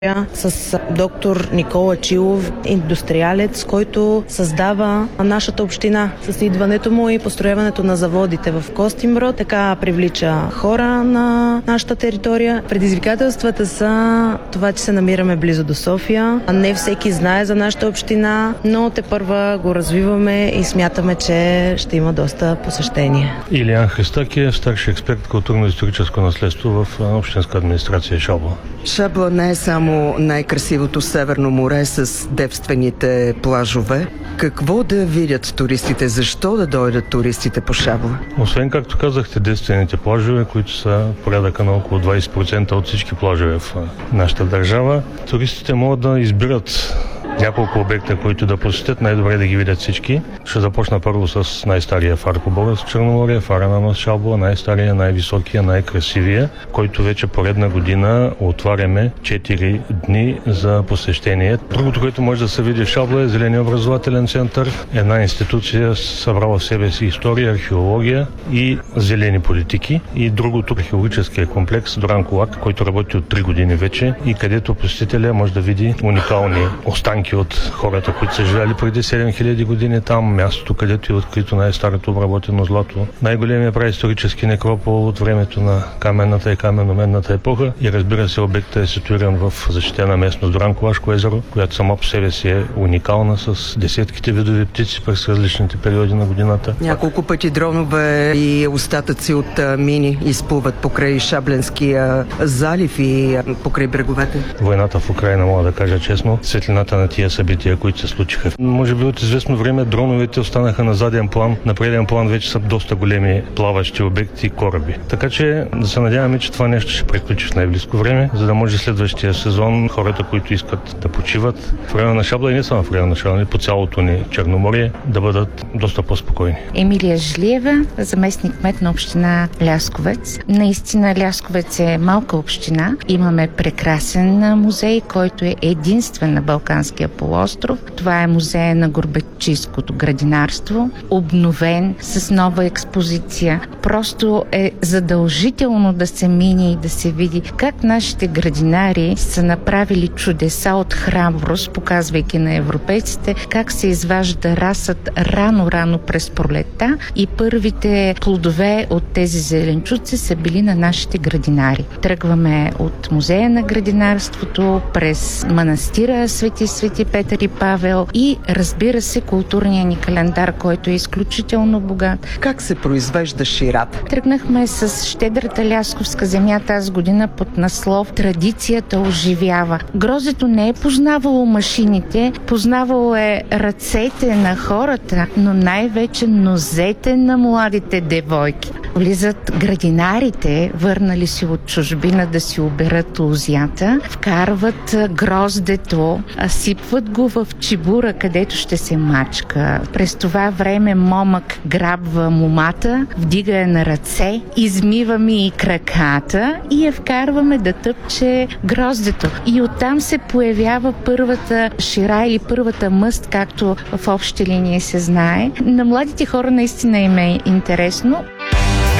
с доктор Никола Чилов, индустриалец, който създава нашата община. С идването му и построяването на заводите в Костинброд, така привлича хора на нашата територия. Предизвикателствата са това, че се намираме близо до София. Не всеки знае за нашата община, но тепърва го развиваме и смятаме, че ще има доста посещения. Илиян Христакиев, старши експерт културно-историческо наследство в общинска администрация Шабла. Шабла не е само най-красивото Северно море с девствените плажове. Какво да видят туристите? Защо да дойдат туристите по Шабла? Освен, както казахте, девствените плажове, които са порядъка на около 20% от всички плажове в нашата държава, туристите могат да избират няколко обекта, които да посетят, най-добре да ги видят всички. Ще започна първо с най-стария фар по Българско Черноморие, фара на нос Шабла, най-стария, най-високия, най-красивия, който вече поредна година отваряме 4 дни за посещение. Другото, което може да се види в Шабла, е Зеления образователен център, една институция събрала в себе си история, археология и зелени политики. И другото, археологическия комплекс Доран Колак, който работи от 3 години вече и където посетителя може да види уникални останки от хората, които са живели преди 7000 години там, мястото, където е открито най-старото обработено злато, най-големия праисторически некропол от времето на каменната и каменноменната епоха и разбира се, обектът е ситуиран в защитена местност Дуранкулашко езеро, която сама по себе си е уникална с десетките видови птици през различните периоди на годината. Няколко пъти дронове и остатъци от мини изплуват покрай Шабленския залив и покрай бреговете. Войната в Украйна, мога да кажа честно, светлината на тия събития, които се случиха. Може би от известно време дроновете останаха на заден план. На преден план вече са доста големи плаващи обекти и кораби. Така че да се надяваме, че това нещо ще приключи в най-близко време, за да може следващия сезон хората, които искат да почиват в района на Шабла и не само в района на Шабла, по цялото ни Черноморие, да бъдат доста по-спокойни. Емилия Жилиева, заместник кмет на община Лясковец. Наистина Лясковец е малка община. Имаме прекрасен музей, който е единствен на Балканския полуостров. Това е музея на горбачийското градинарство, обновен с нова експозиция. Просто е задължително да се мине и да се види как нашите градинари са направили чудеса от храброст, показвайки на европейците как се изважда расът рано през пролетта и първите плодове от тези зеленчуци са били на нашите градинари. Тръгваме от музея на градинарството през манастира Свети Петър и Павел и разбира се културния ни календар, който е изключително богат. Как се произвежда шират? Тръгнахме с щедрата лясковска земя тази година под наслов "Традицията оживява". Гроздето не е познавало машините, познавало е ръцете на хората, но най-вече нозете на младите девойки. Влизат градинарите, върнали си от чужбина да си оберат лозята, вкарват гроздето, сипват го в чибура, където ще се мачка. През това време момък грабва момата, вдига я на ръце, измиваме и краката и я вкарваме да тъпче гроздето. И оттам се появява първата шира или първата мъст, както в общи линии се знае. На младите хора наистина им е интересно.